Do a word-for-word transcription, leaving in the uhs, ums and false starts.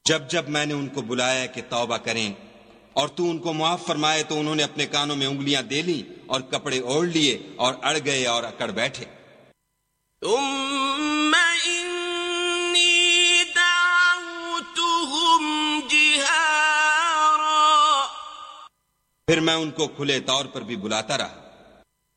जब जब मैंने उनको बुलाया कि तौबा करें और तू उनको मुआफ फरमाए तो उन्होंने अपने कानों में उंगलियां दे ली और कपड़े ओढ़ लिए और अड़ गए और अकड़ बैठे। फिर मैं उनको खुले तौर पर भी बुलाता रहा।